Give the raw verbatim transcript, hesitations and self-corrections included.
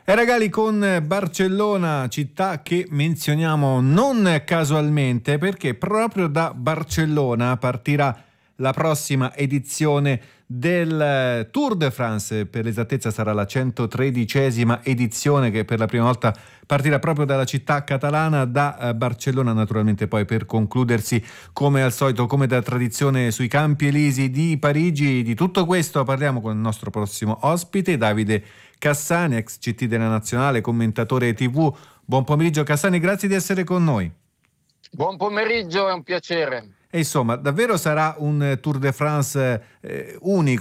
E ragazzi, con Barcellona, città che menzioniamo non casualmente, perché proprio da Barcellona partirà la prossima edizione del Tour de France. Per l'esattezza sarà la centotredicesima edizione, che per la prima volta partirà proprio dalla città catalana, da Barcellona, naturalmente poi per concludersi come al solito, come da tradizione, sui Campi Elisi di Parigi. Di tutto questo parliamo con il nostro prossimo ospite, Davide Cassani, ex C T della Nazionale, commentatore tivù. Buon pomeriggio Cassani, grazie di essere con noi. Buon pomeriggio, è un piacere. E insomma, davvero sarà un Tour de France eh, unico.